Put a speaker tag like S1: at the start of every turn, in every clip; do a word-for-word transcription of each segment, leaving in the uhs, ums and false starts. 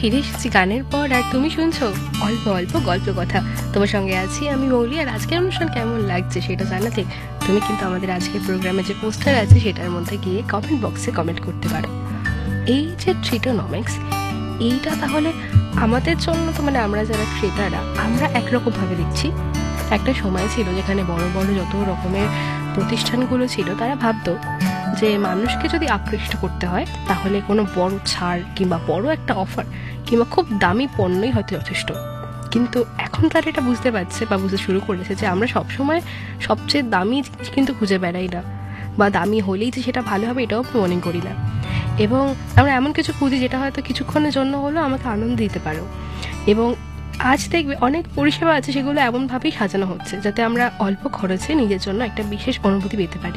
S1: ফিরে এসেছি গানের পর, আর তুমি শুনছো অল্প অল্প গল্প কথা। তোমার সঙ্গে আছি আমি মৌলি। আর আজকের অনুষ্ঠান কেমন লাগছে সেটা জানাতে তুমি কিন্তু আমাদের আজকের প্রোগ্রামে যে পোস্টার আছে সেটার মধ্যে গিয়ে কমেন্ট বক্সে কমেন্ট করতে পারো। এই যে ট্রিটোনমিক্স, এইটা তাহলে আমাদের জন্য তো মানে আমরা যারা ক্রেতারা আমরা একরকমভাবে দেখছি। একটা সময় ছিল যেখানে বড় বড় যত রকমের প্রতিষ্ঠানগুলো ছিল তারা ভাবতো যে মানুষকে যদি আকৃষ্ট করতে হয় তাহলে কোনো বড় ছাড় কিংবা বড় একটা অফার কিংবা খুব দামি পণ্যই হয়তো যথেষ্ট। কিন্তু এখন তারা এটা বুঝতে পারছে বা বুঝতে শুরু করেছে যে আমরা সবসময় সবচেয়ে দামি জিনিস কিন্তু খুঁজে বেড়াই না, বা দামি হলেই যে সেটা ভালো হবে এটাও মনে করি না। এবং আমরা এমন কিছু খুঁজি যেটা হয়তো কিছুক্ষণের জন্য হলেও আমাকে আনন্দ দিতে পারো। এবং আজ দেখবে অনেক পরিষেবা আছে সেগুলো এমনভাবেই সাজানো হচ্ছে যাতে আমরা অল্প খরচে নিজের জন্য একটা বিশেষ অনুভূতি পেতে পারি।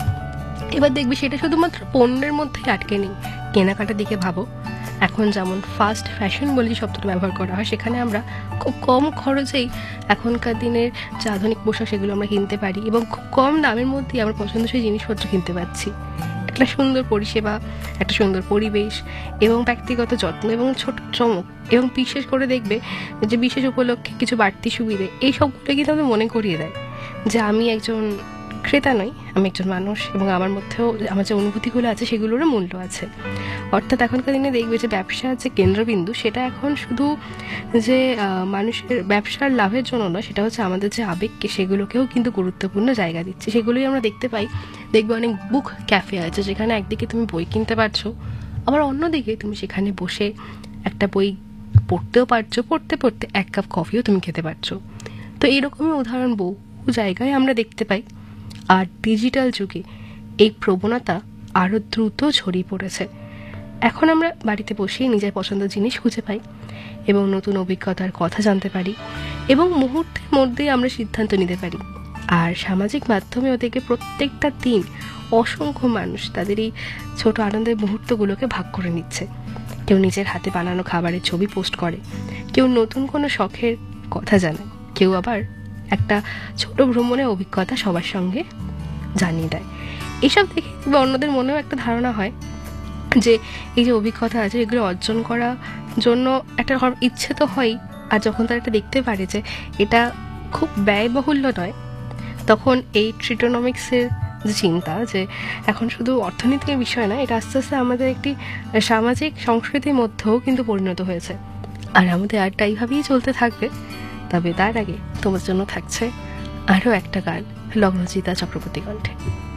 S1: এবার দেখবি সেটা শুধুমাত্র পণ্যের মধ্যেই আটকে নেই, কেনাকাটার দিকে ভাবো। এখন যেমন ফাস্ট ফ্যাশন বলে যে শব্দটা ব্যবহার করা হয়, সেখানে আমরা খুব কম খরচেই এখনকার দিনের যে আধুনিক পোশাক সেগুলো আমরা কিনতে পারি এবং খুব কম দামের মধ্যেই আমরা পছন্দসই জিনিসপত্র কিনতে পারছি। একটা সুন্দর পরিষেবা, একটা সুন্দর পরিবেশ এবং ব্যক্তিগত যত্ন এবং ছোট চমক, এবং বিশেষ করে দেখবে যে বিশেষ উপলক্ষে কিছু বাড়তি সুবিধে, এই সবগুলো কিন্তু আমাদের মনে করিয়ে দেয় যে আমি একজন ক্রেতা নই, আমি একজন মানুষ এবং আমার মধ্যেও আমার যে অনুভূতিগুলো আছে সেগুলোরও মূল্য আছে। অর্থাৎ এখনকার দিনে দেখবে যে ব্যবসার যে কেন্দ্রবিন্দু সেটা এখন শুধু যে মানুষের ব্যবসার লাভের জন্য নয়, সেটা হচ্ছে আমাদের যে আবেগকে সেগুলোকেও কিন্তু গুরুত্বপূর্ণ জায়গা দিচ্ছে। সেগুলোই আমরা দেখতে পাই। দেখবে অনেক বুক ক্যাফে আছে যেখানে একদিকে তুমি বই কিনতে পারছো, আবার অন্যদিকে তুমি সেখানে বসে একটা বই পড়তেও পারছো, পড়তে পড়তে এক কাপ কফিও তুমি খেতে পারছো। তো এইরকমই উদাহরণ বহু জায়গায় আমরা দেখতে পাই। আর ডিজিটাল যুগে এই প্রবণতা আরও দ্রুত ছড়িয়ে পড়েছে। এখন আমরা বাড়িতে বসেই নিজের পছন্দের জিনিস খুঁজে পাই এবং নতুন অভিজ্ঞতার কথা জানতে পারি এবং মুহূর্তের মধ্যেই আমরা সিদ্ধান্ত নিতে পারি। আর সামাজিক মাধ্যমে ওদেরকে প্রত্যেকটা দিন অসংখ্য মানুষ তাদের এই ছোট আনন্দের মুহূর্তগুলোকে ভাগ করে নিচ্ছে। কেউ নিজের হাতে বানানো খাবারের ছবি পোস্ট করে, কেউ নতুন কোনো শখের কথা জানায়, কেউ আবার একটা ছোট ভ্রমণের অভিজ্ঞতা সবার সঙ্গে জানিয়ে দেয়। এসব দেখে অন্যদের মনেও একটা ধারণা হয় যে এই যে অভিজ্ঞতা আছে এগুলো অর্জন করার জন্য একটা ইচ্ছে তো হয়ই। আর যখন তারা এটা দেখতে পারে যে এটা খুব ব্যয়বহুল্য নয়, তখন এই ট্রিটোনমিক্সের যে চিন্তা যে এখন শুধু অর্থনীতির বিষয় না, এটা আস্তে আস্তে আমাদের একটি সামাজিক সংস্কৃতির মধ্যেও কিন্তু পরিণত হয়েছে। আর আমাদের আরটা এইভাবেই চলতে থাকবে। তবে তার আগে তোমার জন্য থাকছে আরও একটা গান লগ্নজিতা চক্রবর্তী কণ্ঠে।